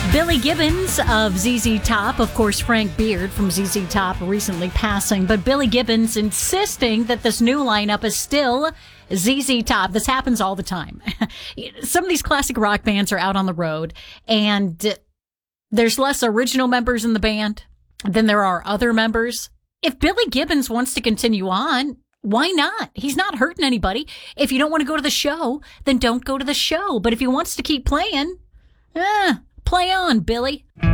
Billy Gibbons of ZZ Top, of course, Frank Beard from ZZ Top recently passing, but Billy Gibbons insisting that this new lineup is still ZZ Top. This happens all the time. Some of these classic rock bands are out on the road, and there's less original members in the band than there are other members. If Billy Gibbons wants to continue on, why not? He's not hurting anybody. If you don't want to go to the show, then don't go to the show. But if he wants to keep playing, play on, Billy.